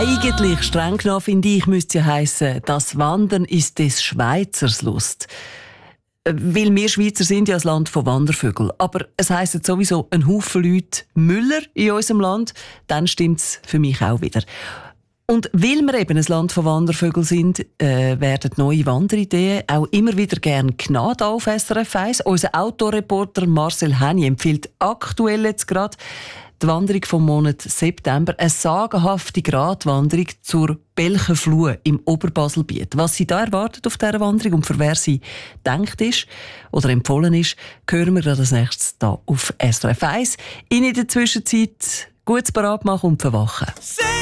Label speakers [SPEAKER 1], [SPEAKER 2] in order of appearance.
[SPEAKER 1] Eigentlich, streng genommen, finde ich, müsste ja heissen, das Wandern ist des Schweizers Lust. Weil wir Schweizer sind ja ein Land von Wandervögeln. Aber es heisst jetzt sowieso ein Haufen Leute Müller in unserem Land, dann stimmt es für mich auch wieder. Und weil wir eben ein Land von Wandervögeln sind, werden neue Wanderideen auch immer wieder gerne genannt auf SRF 1. Unser Autoreporter Marcel Henny empfiehlt aktuell jetzt gerade die Wanderung vom Monat September, eine sagenhafte Gratwanderung zur Belchenfluh im Oberbaselbiet. Was sie da erwartet auf dieser Wanderung und für wer sie gedacht ist oder empfohlen ist, hören wir als nächstes hier auf SRF 1. In der Zwischenzeit gutes Parat machen und verwachen.